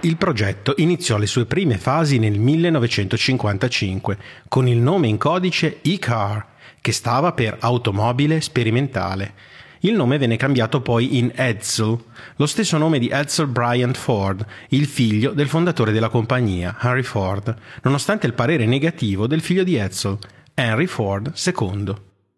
il progetto iniziò le sue prime fasi nel 1955 con il nome in codice e-car, che stava per automobile sperimentale. Il nome venne cambiato poi in Edsel, lo stesso nome di Edsel Bryant Ford, il figlio del fondatore della compagnia, Henry Ford, nonostante il parere negativo del figlio di Edsel, Henry Ford II.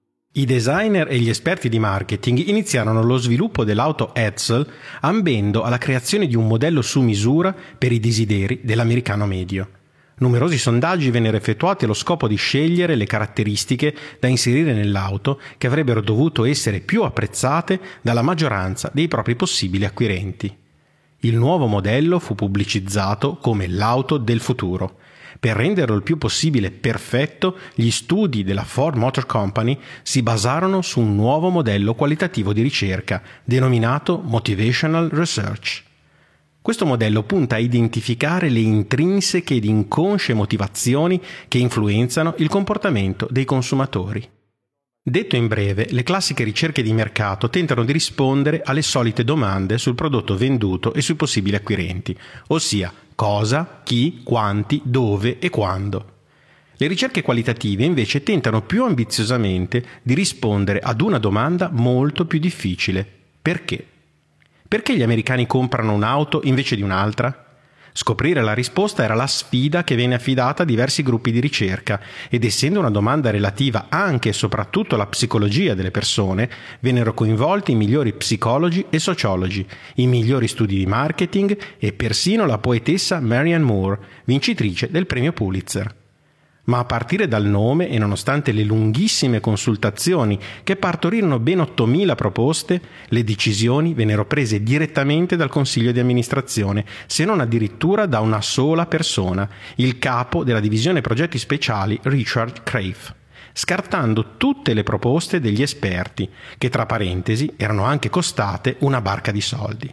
I designer e gli esperti di marketing iniziarono lo sviluppo dell'auto Edsel ambendo alla creazione di un modello su misura per i desideri dell'americano medio. Numerosi sondaggi vennero effettuati allo scopo di scegliere le caratteristiche da inserire nell'auto che avrebbero dovuto essere più apprezzate dalla maggioranza dei propri possibili acquirenti. Il nuovo modello fu pubblicizzato come l'auto del futuro. Per renderlo il più possibile perfetto, gli studi della Ford Motor Company si basarono su un nuovo modello qualitativo di ricerca, denominato Motivational Research. Questo modello punta a identificare le intrinseche ed inconsce motivazioni che influenzano il comportamento dei consumatori. Detto in breve, le classiche ricerche di mercato tentano di rispondere alle solite domande sul prodotto venduto e sui possibili acquirenti, ossia cosa, chi, quanti, dove e quando. Le ricerche qualitative invece tentano più ambiziosamente di rispondere ad una domanda molto più difficile: perché? Perché gli americani comprano un'auto invece di un'altra? Scoprire la risposta era la sfida che venne affidata a diversi gruppi di ricerca ed essendo una domanda relativa anche e soprattutto alla psicologia delle persone, vennero coinvolti i migliori psicologi e sociologi, i migliori studi di marketing e persino la poetessa Marianne Moore, vincitrice del premio Pulitzer. Ma a partire dal nome e nonostante le lunghissime consultazioni che partorirono ben 8.000 proposte, le decisioni vennero prese direttamente dal consiglio di amministrazione, se non addirittura da una sola persona, il capo della divisione progetti speciali Richard Crafe, scartando tutte le proposte degli esperti, che tra parentesi erano anche costate una barca di soldi.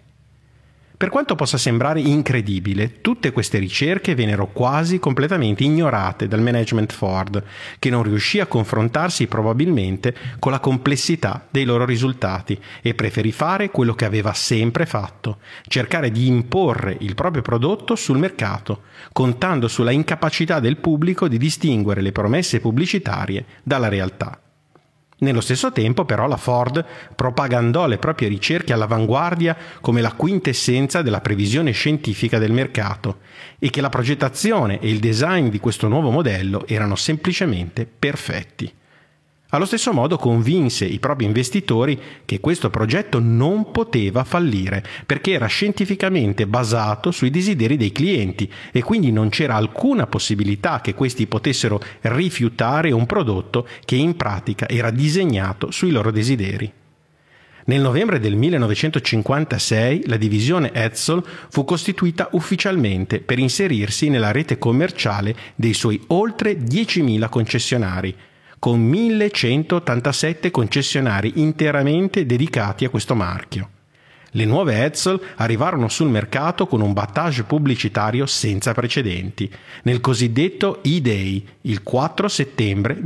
Per quanto possa sembrare incredibile, tutte queste ricerche vennero quasi completamente ignorate dal management Ford, che non riuscì a confrontarsi probabilmente con la complessità dei loro risultati e preferì fare quello che aveva sempre fatto, cercare di imporre il proprio prodotto sul mercato, contando sulla incapacità del pubblico di distinguere le promesse pubblicitarie dalla realtà. Nello stesso tempo, però, la Ford propagandò le proprie ricerche all'avanguardia come la quintessenza della previsione scientifica del mercato e che la progettazione e il design di questo nuovo modello erano semplicemente perfetti. Allo stesso modo convinse i propri investitori che questo progetto non poteva fallire perché era scientificamente basato sui desideri dei clienti e quindi non c'era alcuna possibilità che questi potessero rifiutare un prodotto che in pratica era disegnato sui loro desideri. Nel novembre del 1956 la divisione Edsel fu costituita ufficialmente per inserirsi nella rete commerciale dei suoi oltre 10.000 concessionari, con 1.187 concessionari interamente dedicati a questo marchio. Le nuove Edsel arrivarono sul mercato con un battage pubblicitario senza precedenti, nel cosiddetto E-Day, il 4 settembre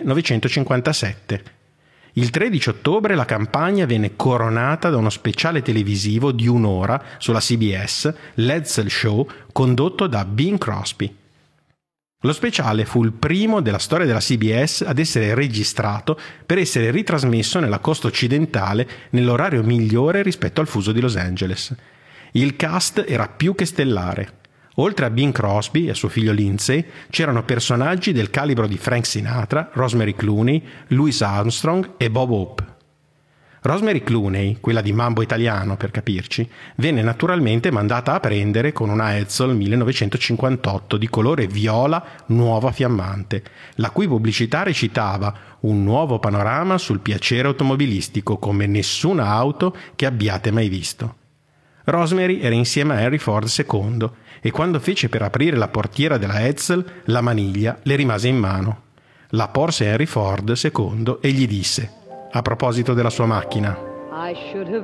1957. Il 13 ottobre la campagna venne coronata da uno speciale televisivo di un'ora sulla CBS, l'Edsel Show, condotto da Bing Crosby. Lo speciale fu il primo della storia della CBS ad essere registrato per essere ritrasmesso nella costa occidentale nell'orario migliore rispetto al fuso di Los Angeles. Il cast era più che stellare. Oltre a Bing Crosby e a suo figlio Lindsay, c'erano personaggi del calibro di Frank Sinatra, Rosemary Clooney, Louis Armstrong e Bob Hope. Rosemary Clooney, quella di Mambo Italiano per capirci, venne naturalmente mandata a prendere con una Edsel 1958 di colore viola nuova fiammante, la cui pubblicità recitava «Un nuovo panorama sul piacere automobilistico come nessuna auto che abbiate mai visto». Rosemary era insieme a Henry Ford II e quando fece per aprire la portiera della Edsel, la maniglia le rimase in mano. La porse Henry Ford II e gli disse, a proposito della sua macchina: